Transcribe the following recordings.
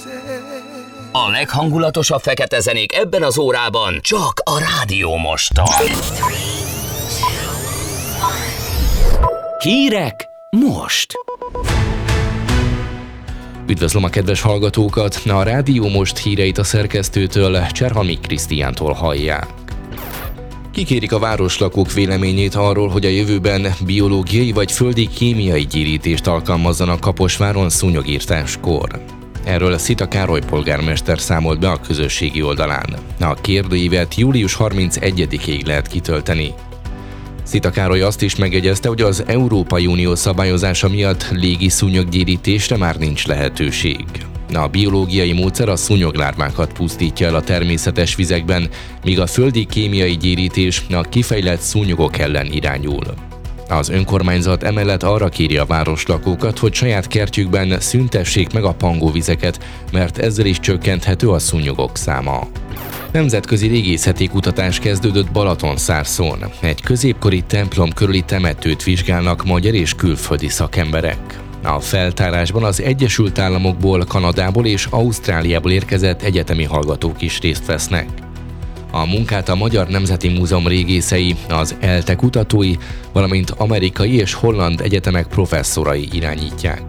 A leghangulatosabb fekete zenék ebben az órában csak a Rádió Moston. Hírek most! Üdvözlöm a kedves hallgatókat! A Rádió Most híreit a szerkesztőtől, Cserhalmi Krisztiántól hallják. Kikérik a városlakók véleményét arról, hogy a jövőben biológiai vagy földi kémiai gyérítést alkalmazzanak Kaposváron szúnyogírtáskor. Erről Szita Károly polgármester számolt be a közösségi oldalán. A kérdőívet július 31-ig lehet kitölteni. Szita Károly azt is megjegyezte, hogy az Európai Unió szabályozása miatt légi szúnyoggyérítésre már nincs lehetőség. A biológiai módszer a szúnyoglárvákat pusztítja el a természetes vizekben, míg a földi kémiai gyérítés a kifejlett szúnyogok ellen irányul. Az önkormányzat emellett arra kéri a városlakókat, hogy saját kertjükben szüntessék meg a pangóvizeket, mert ezzel is csökkenthető a szúnyogok száma. Nemzetközi régészeti kutatás kezdődött Balatonszárszón. Egy középkori templom körüli temetőt vizsgálnak magyar és külföldi szakemberek. A feltárásban az Egyesült Államokból, Kanadából és Ausztráliából érkezett egyetemi hallgatók is részt vesznek. A munkát a Magyar Nemzeti Múzeum régészei, az ELTE kutatói, valamint amerikai és holland egyetemek professzorai irányítják.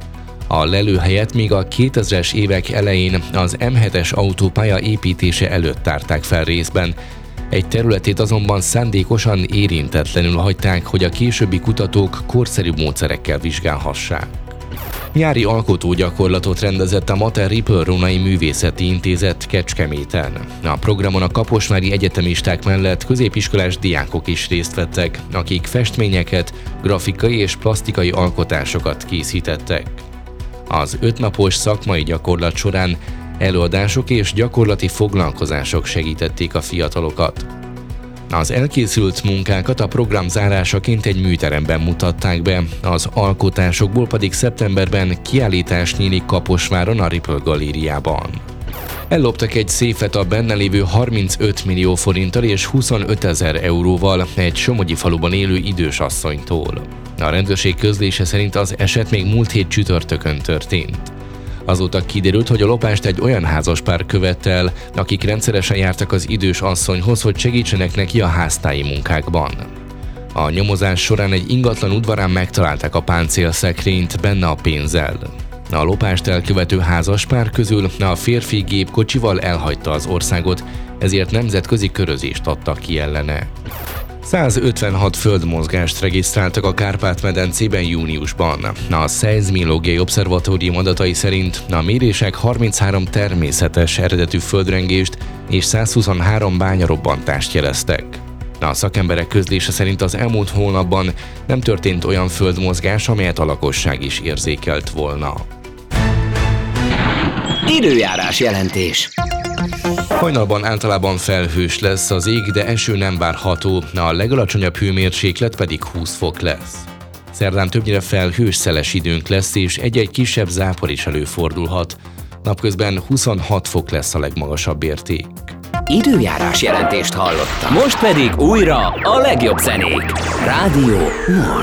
A lelőhelyet még a 2000-es évek elején az M7-es autópálya építése előtt tárták fel részben. Egy területét azonban szándékosan érintetlenül hagyták, hogy a későbbi kutatók korszerűbb módszerekkel vizsgálhassák. Nyári alkotógyakorlatot rendezett a Mater Ripple Rónai Művészeti Intézet Kecskeméten. A programon a kaposvári egyetemisták mellett középiskolás diákok is részt vettek, akik festményeket, grafikai és plastikai alkotásokat készítettek. Az 5 napos szakmai gyakorlat során előadások és gyakorlati foglalkozások segítették a fiatalokat. Az elkészült munkákat a program zárásaként egy műteremben mutatták be, az alkotásokból pedig szeptemberben kiállítás nyílik Kaposváron a Ripple Galériában. Elloptak egy széfet a benne lévő 35 millió forinttal és 25 000 euróval egy somogyi faluban élő idős asszonytól. A rendőrség közlése szerint az eset még múlt hét csütörtökön történt. Azóta kiderült, hogy a lopást egy olyan házaspár követte el, akik rendszeresen jártak az idős asszonyhoz, hogy segítsenek neki a háztáji munkákban. A nyomozás során egy ingatlan udvarán megtalálták a páncélszekrényt benne a pénzzel. A lopást elkövető házaspár közül a férfi gépkocsival elhagyta az országot, ezért nemzetközi körözést adtak ki ellene. 156 földmozgást regisztráltak a Kárpát-medencében júniusban. A Szeizmológiai Obszervatórium adatai szerint a mérések 33 természetes eredetű földrengést és 123 bányarobbantást jeleztek. A szakemberek közlése szerint az elmúlt hónapban nem történt olyan földmozgás, amelyet a lakosság is érzékelt volna. Időjárás jelentés. Hajnalban általában felhős lesz az ég, de eső nem várható, a legalacsonyabb hőmérséklet pedig 20 fok lesz. Szerdán többnyire felhős, szeles időnk lesz, és egy-egy kisebb zápor is előfordulhat. Napközben 26 fok lesz a legmagasabb érték. Időjárás jelentést hallottam. Most pedig újra a legjobb zenék. Rádió Most.